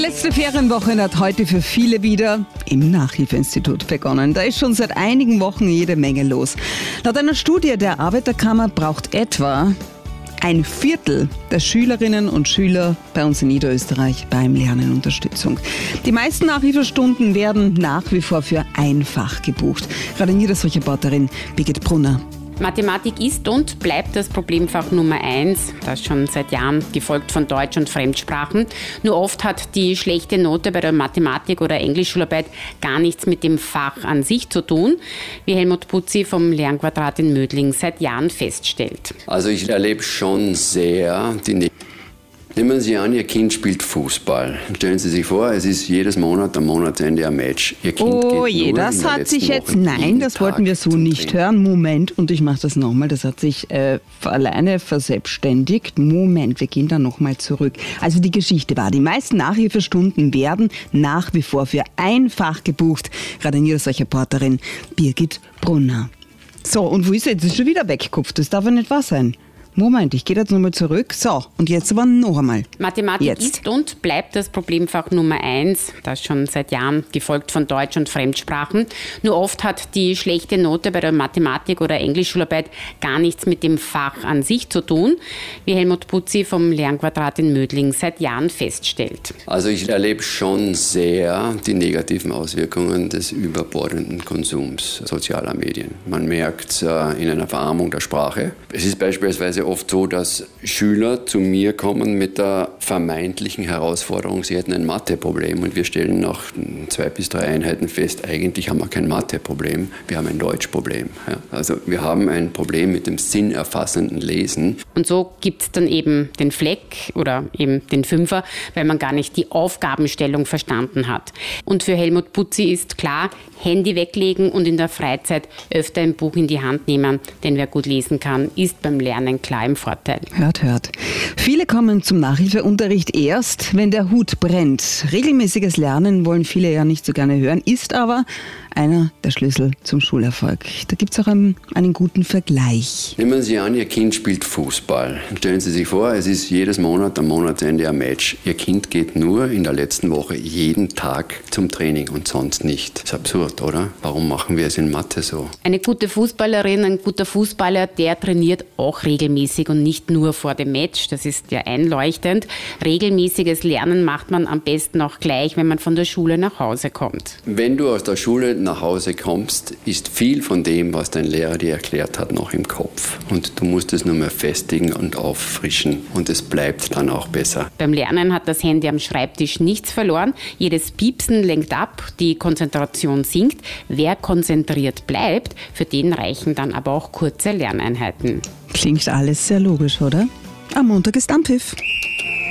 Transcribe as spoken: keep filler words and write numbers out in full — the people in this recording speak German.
letzte Ferienwoche hat heute für viele wieder im Nachhilfeinstitut begonnen. Da ist schon seit einigen Wochen jede Menge los. Laut einer Studie der Arbeiterkammer braucht etwa ein Viertel der Schülerinnen und Schüler bei uns in Niederösterreich beim Lernen Unterstützung. Die meisten Nachhilfestunden werden nach wie vor für ein Fach gebucht. Gerade Niederösterreich-Reporterin Birgit Brunner. Mathematik ist und bleibt das Problemfach Nummer eins, das schon seit Jahren, gefolgt von Deutsch und Fremdsprachen. Nur oft hat die schlechte Note bei der Mathematik- oder Englischschularbeit gar nichts mit dem Fach an sich zu tun, wie Helmut Putzi vom Lernquadrat in Mödling seit Jahren feststellt. Also ich erlebe schon sehr die ne- Nehmen Sie an, Ihr Kind spielt Fußball. Stellen Sie sich vor, es ist jedes Monat am Monatsende ein Match. Ihr Kind oh geht je, nur das in der hat sich letzten jetzt, Woche nein, das jeden wollten wir Tag so zum nicht Training. hören. Moment, und ich mache das nochmal, das hat sich äh, alleine verselbstständigt. Moment, wir gehen da nochmal zurück. Also die Geschichte war, die meisten Nachhilfestunden werden nach wie vor für ein Fach gebucht. Gerade Niederösterreich-Reporterin Birgit Brunner. So, und wo ist er jetzt? Ist schon wieder weggekupft, das darf ja nicht wahr sein. Moment, ich gehe jetzt nochmal zurück. So, und jetzt aber noch einmal. Mathematik jetzt. ist und bleibt das Problemfach Nummer eins, das schon seit Jahren, gefolgt von Deutsch und Fremdsprachen. Nur oft hat die schlechte Note bei der Mathematik- oder Englischschularbeit gar nichts mit dem Fach an sich zu tun, wie Helmut Putzi vom Lernquadrat in Mödling seit Jahren feststellt. Also ich erlebe schon sehr die negativen Auswirkungen des überbordenden Konsums sozialer Medien. Man merkt äh, in einer Verarmung der Sprache. Es ist beispielsweise oft so, dass Schüler zu mir kommen mit der vermeintlichen Herausforderung, sie hätten ein Matheproblem und wir stellen nach zwei bis drei Einheiten fest, eigentlich haben wir kein Matheproblem, wir haben ein Deutschproblem. Ja, also wir haben ein Problem mit dem sinnerfassenden Lesen. Und so gibt es dann eben den Fleck oder eben den Fünfer, weil man gar nicht die Aufgabenstellung verstanden hat. Und für Helmut Putzi ist klar, Handy weglegen und in der Freizeit öfter ein Buch in die Hand nehmen, denn wer gut lesen kann, ist beim Lernen klar im Vorteil. Hört, hört. Viele kommen zum Nachhilfeunterricht erst, wenn der Hut brennt. Regelmäßiges Lernen wollen viele ja nicht so gerne hören, ist aber einer der Schlüssel zum Schulerfolg. Da gibt es auch einen, einen guten Vergleich. Nehmen Sie an, Ihr Kind spielt Fußball. Stellen Sie sich vor, es ist jedes Monat am Monatsende ein Match. Ihr Kind geht nur in der letzten Woche jeden Tag zum Training und sonst nicht. Das ist absurd, oder? Warum machen wir es in Mathe so? Eine gute Fußballerin, ein guter Fußballer, der trainiert auch regelmäßig und nicht nur vor dem Match. Das ist ja einleuchtend. Regelmäßiges Lernen macht man am besten auch gleich, wenn man von der Schule nach Hause kommt. Wenn du aus der Schule nach Hause kommst, ist viel von dem, was dein Lehrer dir erklärt hat, noch im Kopf. Und du musst es nur mehr festigen und auffrischen. Und es bleibt dann auch besser. Beim Lernen hat das Handy am Schreibtisch nichts verloren. Jedes Piepsen lenkt ab, die Konzentration sinkt. Wer konzentriert bleibt, für den reichen dann aber auch kurze Lerneinheiten. Klingt alles sehr logisch, oder? Am Montag ist Anpfiff.